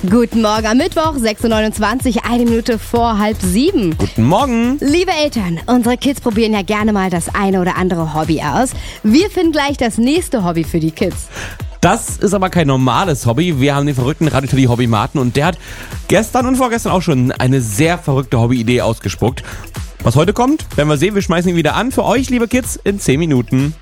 Guten Morgen am Mittwoch, 6.29 Uhr, 1 Minute vor 6:30. Guten Morgen. Liebe Eltern, unsere Kids probieren ja gerne mal das eine oder andere Hobby aus. Wir finden gleich das nächste Hobby für die Kids. Das ist aber kein normales Hobby. Wir haben den verrückten Radio Teddy Hobbymaten und der hat gestern und vorgestern auch schon eine sehr verrückte Hobbyidee ausgespuckt. Was heute kommt, werden wir sehen. Wir schmeißen ihn wieder an für euch, liebe Kids, in 10 Minuten.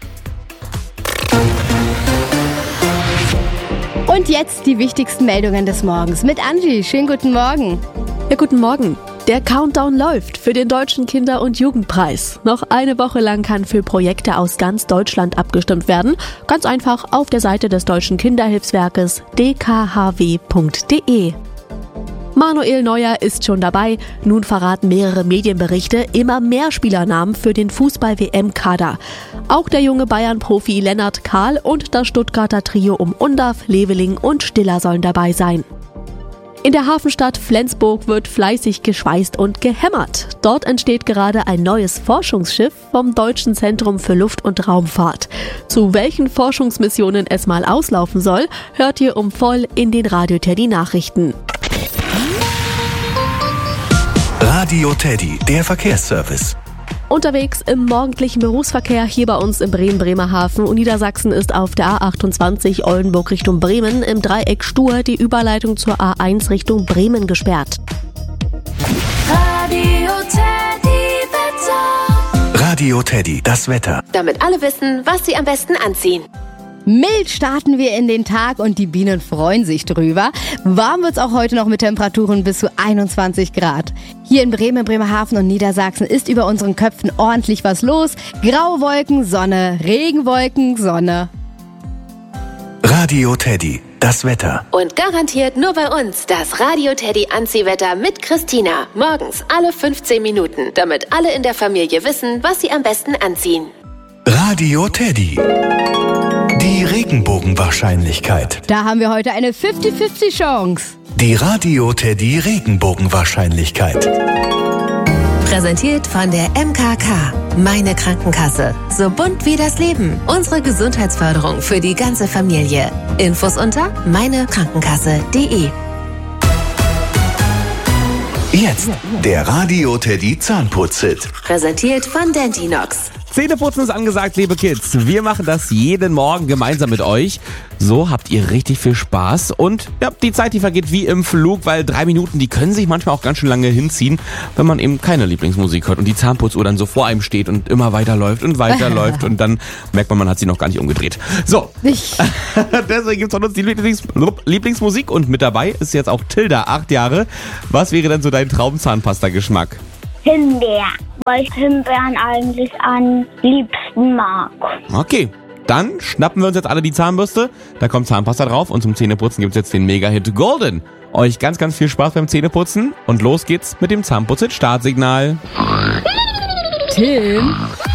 Und jetzt die wichtigsten Meldungen des Morgens mit Angie. Schönen guten Morgen. Ja, guten Morgen. Der Countdown läuft für den Deutschen Kinder- und Jugendpreis. Noch eine Woche lang kann für Projekte aus ganz Deutschland abgestimmt werden. Ganz einfach auf der Seite des Deutschen Kinderhilfswerkes dkhw.de. Manuel Neuer ist schon dabei. Nun verraten mehrere Medienberichte immer mehr Spielernamen für den Fußball-WM-Kader. Auch der junge Bayern-Profi Lennart Kahl und das Stuttgarter Trio um Undav, Leveling und Stiller sollen dabei sein. In der Hafenstadt Flensburg wird fleißig geschweißt und gehämmert. Dort entsteht gerade ein neues Forschungsschiff vom Deutschen Zentrum für Luft- und Raumfahrt. Zu welchen Forschungsmissionen es mal auslaufen soll, hört ihr um voll in den Radio Teddy Nachrichten. Radio Teddy, der Verkehrsservice. Unterwegs im morgendlichen Berufsverkehr hier bei uns in Bremen-Bremerhaven und Niedersachsen ist auf der A28 Oldenburg Richtung Bremen im Dreieck Stur die Überleitung zur A1 Richtung Bremen gesperrt. Radio Teddy Wetter. Radio Teddy, das Wetter. Damit alle wissen, was sie am besten anziehen. Mild starten wir in den Tag und die Bienen freuen sich drüber. Warm wird's auch heute noch mit Temperaturen bis zu 21 Grad. Hier in Bremen, Bremerhaven und Niedersachsen ist über unseren Köpfen ordentlich was los. Graue Wolken, Sonne, Regenwolken, Sonne. Radio Teddy, das Wetter. Und garantiert nur bei uns das Radio Teddy Anziehwetter mit Christina. Morgens alle 15 Minuten, damit alle in der Familie wissen, was sie am besten anziehen. Radio Teddy. Die Regenbogenwahrscheinlichkeit. Da haben wir heute eine 50-50 Chance. Die Radio Teddy Regenbogenwahrscheinlichkeit. Präsentiert von der MKK. Meine Krankenkasse. So bunt wie das Leben. Unsere Gesundheitsförderung für die ganze Familie. Infos unter meinekrankenkasse.de. Jetzt der Radio Teddy Zahnputz-Hit. Präsentiert von Dentinox. Zähneputzen ist angesagt, liebe Kids. Wir machen das jeden Morgen gemeinsam mit euch. So habt ihr richtig viel Spaß. Und ja, die Zeit, die vergeht wie im Flug, weil 3 Minuten, die können sich manchmal auch ganz schön lange hinziehen, wenn man eben keine Lieblingsmusik hört und die Zahnputzuhr dann so vor einem steht und immer weiterläuft und weiterläuft und dann merkt man hat sie noch gar nicht umgedreht. So, deswegen gibt's von uns die Lieblingsmusik und mit dabei ist jetzt auch Tilda, 8 Jahre. Was wäre denn so dein Traumzahnpasta-Geschmack? Himbeer, weil ich Himbeeren eigentlich am liebsten mag. Okay, dann schnappen wir uns jetzt alle die Zahnbürste. Da kommt Zahnpasta drauf und zum Zähneputzen gibt's jetzt den Mega-Hit Golden. Euch ganz, ganz viel Spaß beim Zähneputzen und los geht's mit dem Zahnputz-Hit Startsignal. Tim,